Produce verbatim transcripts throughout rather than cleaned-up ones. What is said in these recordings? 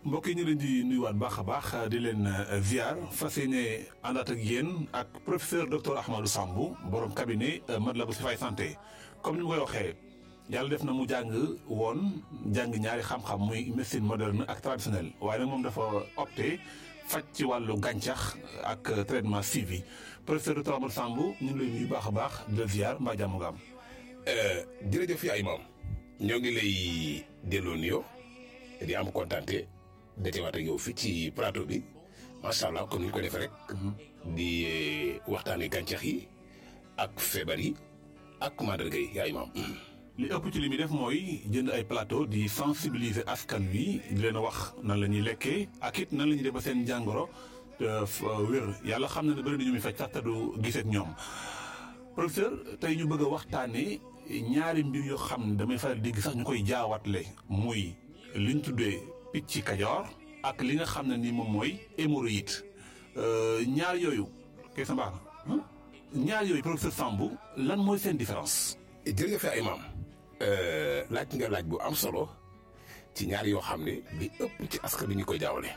mbokk yi ñu leen di nuyuwaat baax a baax di leen ziar fas yéene àndaat ak yéen ak professeur docteur Ahmadou Sambou borom cabinet Matlaboul Chifaay santé comme ni mu koy waxee yàlla def na mu jàng woon jàng ñaari xam-xam muy médecine moderne ak traditionnelle waaye nag moom dafa opté faj ci wàllu gàncax ak traitement suivi professeur docteur Ahmadou Sambou ñu ngi lay nuyu baax a baax di la ziar mbaa jàmm nga am. jërëjëf yaay maam ñoo ngi lay delloo nuyoo di am kontaante dajewaat ak yow fii ci plateau bi macha allah comme ni ñu ko defee rek. di waxtaanee gàncax yi ak feebar yi ak màndarga yi yaay maam. li ëpp ci li muy def mooy jënd ay plateau di sensibiliser askan wi di leen wax nan la ñuy lekkee ak it nan la ñuy def ba seen jàngoro wér yàlla xam na ne bëri na ñu muy faj sax te du gisee ak ñoom professeur tey ñu bëgg a waxtaanee ñaari mbir yoo xam ne damay faral di gis sax ñu koy jaawatle muy li ñu tuddee picc kajoor ak li nga xam ne ni moom mooy hémorroïde ñaar yooyu kay sa mbaax ñaar yooyu professeur Sambou lan mooy seen différence. jërëjëf ay maam laaj nga laaj bu am solo ci ñaar yoo xam ne li ëpp ci askan bi ñu koy jaawale.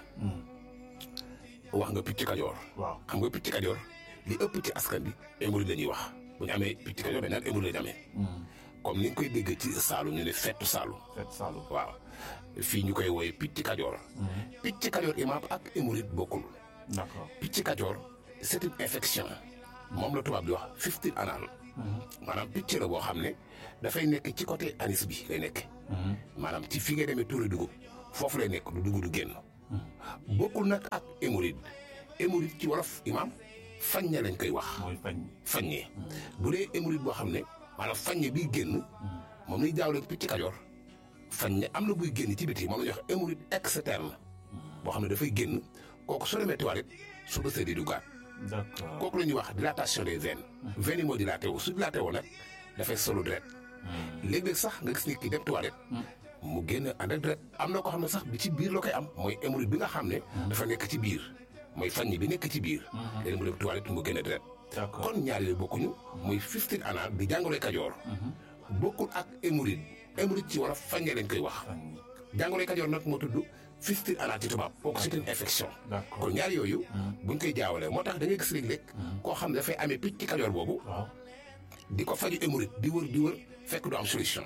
wax nga picc kajoor. waaw xam nga picc kajoor li ëpp ci askan bi hémorroïde la ñuy wax bu ñu amee picc kajoor dañ naan hémorroïde la ñu amee. comme ni nga koy dégg ci Saalum ñu ne fettu Saalum. fettu Saalum waaw fii ñu koy woowee picc kajoor. picc kajoor imaam ak hémorroïde bokkul. d'accord picc kajoor c'est une infection moom la tubaab di wax fistule anal. maanaam picc la boo xam ne dafay nekk ci côté anis bi lay nekk. maanaam ci fi ngay demee tuuri dugub foofu lay nekk du dugub du génn. bokkul nag ak hémorroïde hémorroïde ci wolof imaam faññe lañ koy wax. mooy fañ. faññe bu dee hémorroïde boo xam ne maanaam faññe biy génn moom lañ jaawale picc kajoor faññe am na buy génn ci biti moom la ñuy wax hémorroïde externe boo xam ne dafay génn kooku soo demee toilette su bësee di duggaat. d'accord kooku la ñuy wax dilatation des veines. veines yi moo dilaté wu su dilaté woo nag dafay solo deret. léeg-léeg sax nga gis nit ki dem toilette. mu génn ànd ak deret am na ko xam ne sax bi ci biir la koy am mooy hémorroïde bi nga xam ne. dafa nekk ci biir mooy faññe bi nekk ci biir. léegi mu dem toilette mu génn deret. d'accord kon ñaar yooyu bokkuñu. muy fistule anal di jàngoro kajoor. bokkul ak hémorroïde hémorroïde ci wolof faññe lañ koy wax. jàngoro kajoor nag moo tudd fistule anal ci tubaab kooku c'est une infection. d'accord kon ñaar yooyu. buñ koy jaawalee moo tax da ngay gis léeg-léeg koo xam ne dafay amee picc kajoor boobu. waaw di ko faju hémorroïde di wër di wër fekk du am solution.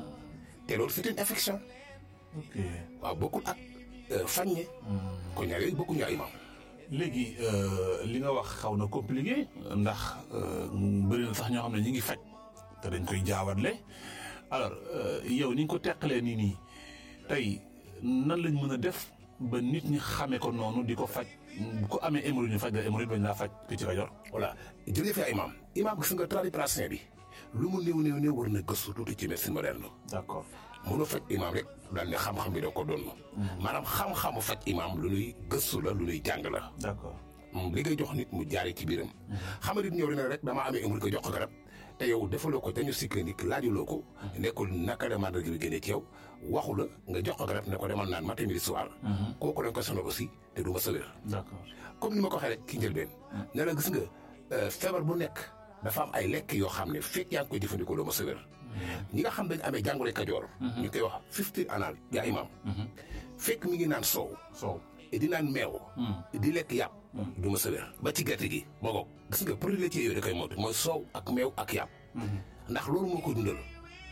te loolu c'est une infection. ok waaw bokkul ak faññe. kon ñaar yooyu bokkuñu ay maam. léegi li nga wax xaw na compliqué ndax bëri na sax ñoo xam ne ñi ngi faj te dañ koy jaawatle alors yow ni nga ko teqalee nii nii tey nan lañ mën a def ba nit ñi xamee ko noonu di ko faj bu ko amee hémorroïde ñu faj la hémorroïde bañ laa faj picc kajoor. voilà jërëjëf ay imaam imaam gis nga tradipraticien bi lu mu néew néew néew war na gëstu tuuti ci médecine moderne. d'accord mënoo faj imaam rek daal ne xam-xam bi da ko doon. maanaam xam-xamu faj imaam lu nuy gëstu la lu nuy jàng la. d'accord li ngay jox nit mu jaaree ci biiram. xam nga nit ñëw dina rek damaa amee hémorroïde ko jox ko garab te yow defaloo ko diagnostic clinique laajuloo ko. nekkul naka la màndarga bi génnee ci yow waxu la nga jox ko garab ne ko demal naan matin midi soir. kooku dañ ko sonal aussi te du ma sa wér. d'accord comme ni ma ko waxee rek ki njëlbeen. ne la gis nga feebar bu nekk dafa am ay lekk yoo xam ne fekk yaa ngi koy jëfandikoo doo ma sa wér. ñi nga xam dañ amee jàngoro kajoor. ñu koy wax fistule anal yaa imaam. fekk mi ngi naan soow. soow di naan meew. di lekk yàpp. du ma sa wér ba ci gerte gi moo ko gis nga produit laitier yooyu da koy moytu mooy soow ak meew ak yàpp. ndax loolu moo ko dundal.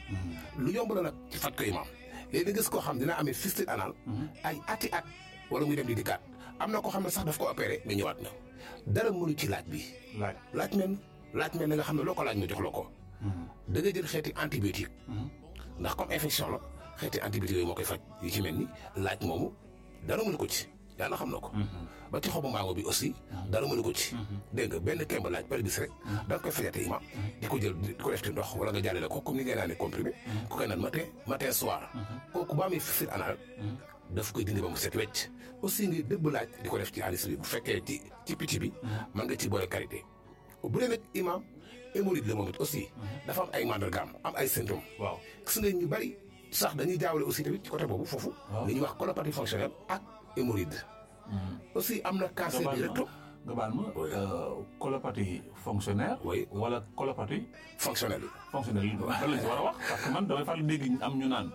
lu yomb la nag ci faj ko imaam léegi nga gis koo xam dina amee fistule anal. ay ati at wala muy dem di dikkaat am na koo xam ne sax daf ko opéré mais ñëwaat na dara mënu ci laaj bi. laaj laaj men laaj men la nga xam ne loo ko laaj nga jox la ko. da ngay jël xeeti antibiotique. ndax comme infection la xeeti antibiotique yooyu moo koy faj yu ci mel ni laaj moomu dara mënu ko ci yàlla xam na ko. ba ci xobu mango bi aussi dara mënu ko ci. dégg nga benn kemb laaj par bis rek da nga koy fajate imaam di ko jël di ko def ci ndox wala nga jàllale ko comme ni ngay naanee comprimé. ku koy naan matin matin soir. kooku ba amee fistule anal daf koy dindi ba mu set wecc aussi ngi dëbb laaj di ko def ci anis bi bu fekkee ci ci picc bi. mën nga ci boole karité bu dee nag imaam hémorroïde la moom it aussi. dafa am ay mandargaam am ay symptômes. waaw gis nga ñu bari sax dañuy jaawale aussi tamit ci côté boobu foofu. li ñuy wax colopathie fonctionnelle ak hémorroïde. aussi am na cancer du rectum. nga baal ma colopathie fonctionnaire. oui wala colopathie fonctionnelle. fonctionnelle ban lañ ci war a wax parce que man damay faral dégg am ñu naan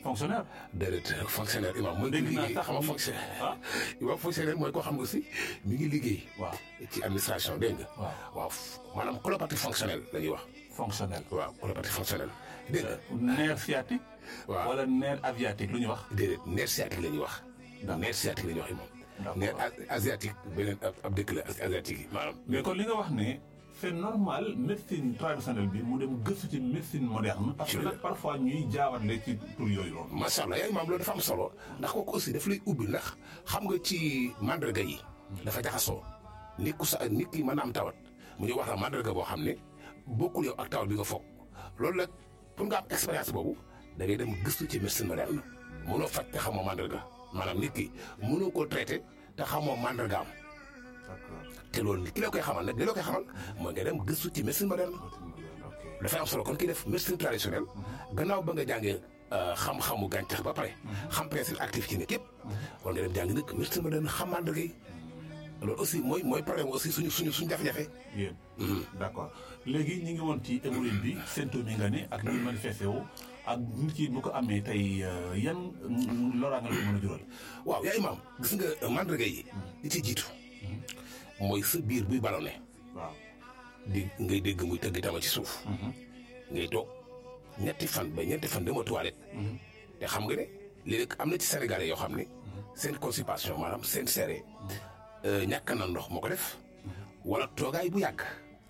fonctionnaire. déedéet fonctionnaire imam mooy. dégg naa liggéey sax xam nga mu- fonctionnaire. ah imam fonctionnaire mooy koo xam nga aussi mi ngi liggéey. waaw ci administration dégg nga. waaw waaw maanaam colopathie fonctionnelle la ñuy wax. fonctionnel. waaw colopathie fonctionnelle dégg nga. nerf sciatique. waaw wala nerf aviatique lu ñuy wax. déedéet nerf sciatique la ñuy wax. D'accord. nerf sciatique la ñuy wax imam. D'accord. nerf a- asiatique beneen ab ab dëkk la asiatique yi maanaam. mais kon li nga wax ne c'est normal médecine traditionnelle bi mu dem gëstu ci médecine moderne. parce que nag parfois ñuy jaawatle ci tur yooyu loolu. macha allah yaay maam loolu dafa am solo ndax kooku aussi daf lay ubbi ndax xam nga ci mandarga yi dafa jaxasoo nit ku sa nit ki mën a am tawat mu ñu wax la mandarga boo xam ne bokkul yow ak tawat bi nga foog loolu nag pour nga am expérience boobu da ngay dem gëstu ci médecine moderne mënoo faj te xamoo mandarga maanaam nit ki mënoo koo traité te xamoo mandarga am d'accord. te loolu ki la koy xamal nag li la koy xamal mooy nga dem gëstu ci médecine moderne ok. dafay am solo kon ki def médecine traditionnelle gannaaw ba nga jàngee xam-xamu gàncax ba pare xam principe actif ci nit yëpp war nga dem jàng nag médecine moderne xam mandarga yi loolu aussi mooy mooy problème aussi suñu suñu suñu jafe-jafe. yéen. d'accord léegi ñu ngi woon ci hémorroïde bi symptômes yi nga ne ak ni muy manifesté wu ak nit ki bu ko amee tey euh, yan loraange la ko mën a jural. waaw yaa imaam gis nga mandarga yi li ci jiitu mooy sa biir buy ballonné waaw. di ngay dégg muy tëgg tama ci suuf ngay toog ñetti fan ba ñetti fan demoo toilette te xam nga ne léegi am na ci Sénégalais yoo xam ne seen constipation maanaam seen seere ñàkk na ndox moo ko def wala toogaay bu yàgg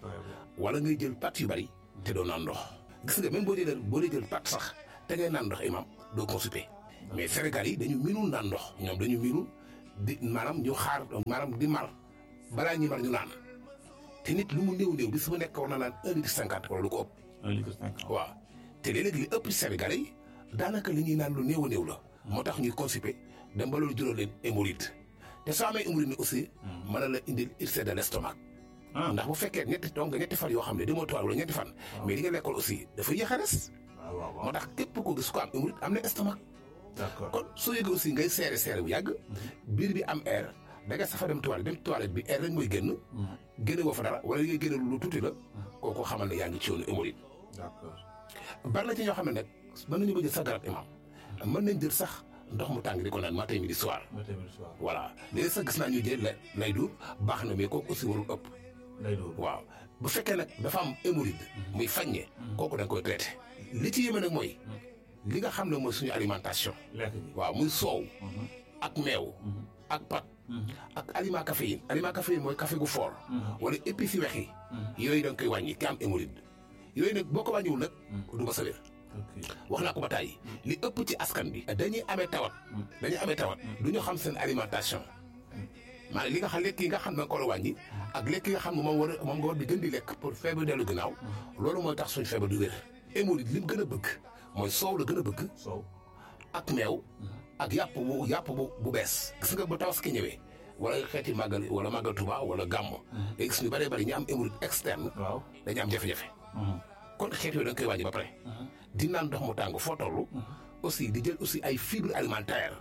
wala ngay jël pat yu bari te doo naan ndox gis nga même boo dee boo dee jël pat sax te ngay naan ndox imam doo constipé mais Sénégal yi dañu miinul naan ndox ñoom dañu miinul di maanaam ñu xaar maanaam di mar balaa ñuy mar ñu naan te nit lu mu néew néew bi su ma nekk war na naan un litre cinquante wala lu ko ëpp. un litre cinquante. waaw te léeg-léeg li ëpp ci Sénégalais yi daanaka li ñuy naan lu néew a néew la moo tax ñuy constipé dem ba loolu jural leen hémorroïde te soo amee hémorroïde ni aussi mën na la indil ulcère de l'estomac. ndax bu fekkee ñetti donc nga ñetti fan yoo xam ne demoo toile wala ñetti fan. mais li nga lekkoon aussi dafa yéex a res. waaw waaw moo tax képp ko gis ko am hémorroïde am na estomac. d'accord kon soo yëgee aussi ngay seere seere bu yàgg. biir bi am air da nga safa dem toilette dem toilette bi air rek mooy génn. génne woo fa dara wala li ngay génne lu tuuti la. kooku xamal ne yaa ngi ci yoonu hémorroïde. d'accord. bari na ci ñoo xam ne nag mën nañu ba jël sax garab imam mën nañ jël sax ndox mu tàng di ko naan matin midi soir. matin midi soir. voilà léegi sax gis naa ñu jël lay lay dur baax na mais kooku aussi warul ëpp. lay doon. waaw bu fekkee nag dafa am hémorroïde muy faññe kooku da nga koy traité li ci yéeme nag mooy li nga xam ne mooy suñu alimentation. lekk gi. waaw muy soow ak meew ak pat ak aliment caféine aliment caféine mooy café gu fort wala épices yu weex yi yooyu da nga koy wàññi ki am hémorroïde yooyu nag boo ko wàññiwul nag du ma sa wér wax naa ko ba tàyyi li ëpp ci askan bi dañuy amee tawat dañuy amee tawat du ñu xam seen alimentation maanaam li nga xam lekk yi nga xam ne nga ko war a wàññi ak lekk yi nga xam ne moom war a moom nga war di gën di lekk pour feebar dellu ginnaaw loolu mooy tax suñu feebar du wér hémorroïde li mu gën a bëgg mooy soow la gën a bëgg soow ak meew ak yàpp bu yàpp bu bu bees gis nga ba tabaski ñëwee wala xeeti màggal wala màggal Tuba wala gàmmo léegi gis ñu bëree bëri ñu am hémorroïde externe waaw. dañu am jafe-jafe kon xeet yooyu da nga koy wàññi ba pare di naan ndox mu tàng foo toll aussi di jël aussi ay fibres alimentaires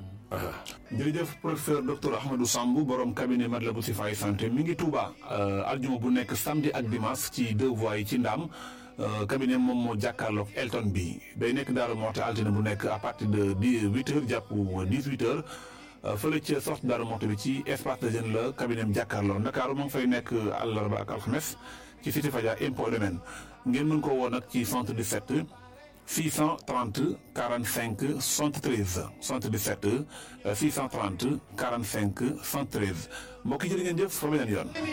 jërëjëf professeur docteur Ahmadou Samb borom cabinet Matlaboul Chifaay santé mi ngi Touba aljuma bu nekk samedi ak dimanche ci deux voies yi ci Ndaam cabinet moom moo jàkkaarloog Elton bi day nekk Darou Mouhty altine bu nekk à partir de dix huit heures jàpp dix huit heures fële ca sortie Darou Mouhty bi ci espace de jeune la cabinet am jàkkaarloo Ndakaaru moo ngi fay nekk àllarba ak alxames ci Cité Fadia impôt domaine ngeen mën ko woo nag ci soixante-dix-sept six cent trente quarante-cinq soixante-treize soixante-dix-sept six cent trente quarante-cinq soixante-treize mbokk yi jërë ngeen jëf fa beneen yoon